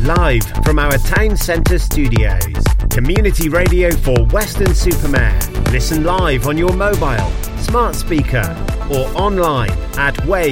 Live from our town centre studios. Community radio for Weston-super-Mare. Listen live on your mobile, smart speaker or online at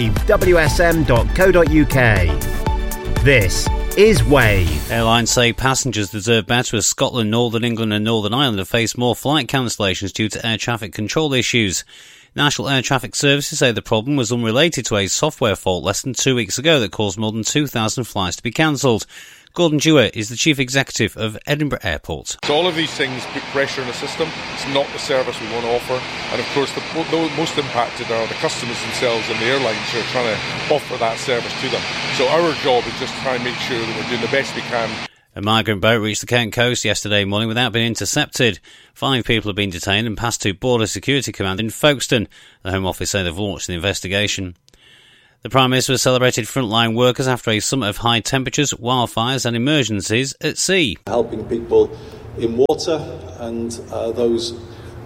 wavewsm.co.uk. This is Wave. Airlines say passengers deserve better as Scotland, Northern England and Northern Ireland have faced more flight cancellations due to air traffic control issues. National Air Traffic Services say the problem was unrelated to a software fault less than 2 weeks ago that caused more than 2,000 flights to be cancelled. Gordon Dewar is the Chief Executive of Edinburgh Airport. So all of these things put pressure on the system. It's not the service we want to offer. And of course, the most impacted are the customers themselves and the airlines who are trying to offer that service to them. So our job is just to try and make sure that we're doing the best we can. A migrant boat reached the Kent coast yesterday morning without being intercepted. 5 people have been detained and passed to Border Security Command in Folkestone. The Home Office say they've launched an investigation. The Prime Minister has celebrated frontline workers after a summer of high temperatures, wildfires and emergencies at sea. Helping people in water and those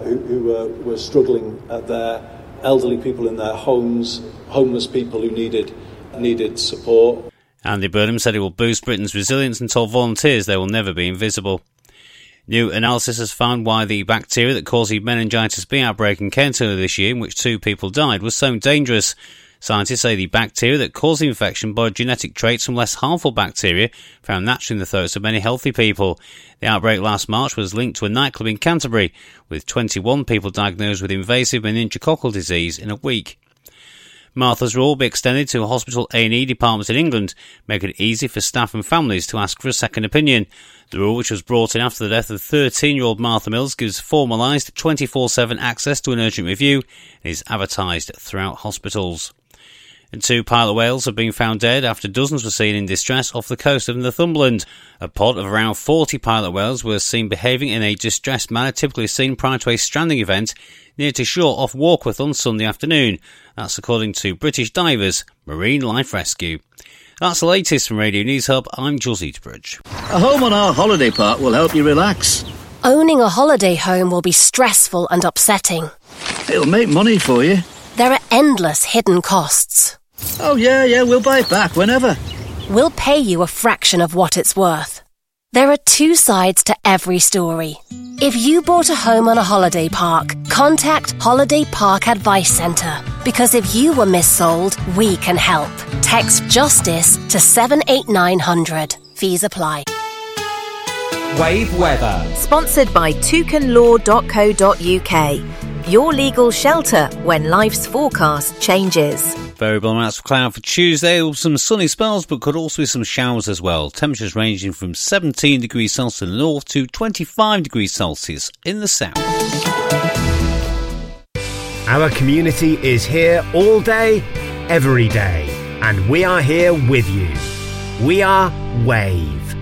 who were struggling at their elderly people in their homes, homeless people who needed support. Andy Burnham said it will boost Britain's resilience and told volunteers they will never be invisible. New analysis has found why the bacteria that caused the meningitis B outbreak in Kent earlier this year, in which 2 people died, was so dangerous. Scientists say the bacteria that caused the infection borrowed genetic traits from less harmful bacteria found naturally in the throats of many healthy people. The outbreak last March was linked to a nightclub in Canterbury, with 21 people diagnosed with invasive meningococcal disease in a week. Martha's rule will be extended to hospital A&E departments in England, making it easy for staff and families to ask for a second opinion. The rule, which was brought in after the death of 13-year-old Martha Mills, gives formalised 24/7 access to an urgent review and is advertised throughout hospitals. And 2 pilot whales have been found dead after dozens were seen in distress off the coast of Northumberland. A pod of around 40 pilot whales were seen behaving in a distressed manner typically seen prior to a stranding event near to shore off Warkworth on Sunday afternoon. That's according to British divers Marine Life Rescue. That's the latest from Radio News Hub. I'm Jules Eatbridge. A home on our holiday park will help you relax. Owning a holiday home will be stressful and upsetting. It'll make money for you. There are endless hidden costs. Oh, yeah, we'll buy it back whenever. We'll pay you a fraction of what it's worth. There are 2 sides to every story. If you bought a home on a holiday park, contact Holiday Park Advice Centre. Because if you were missold, we can help. Text JUSTICE to 78900. Fees apply. Wave weather. Sponsored by toucanlaw.co.uk. Your legal shelter when life's forecast changes. Variable amounts of cloud for Tuesday, some sunny spells, but could also be some showers as well. Temperatures ranging from 17 degrees Celsius in the north to 25 degrees Celsius in the south. Our community is here all day, every day, and we are here with you. We are Wave.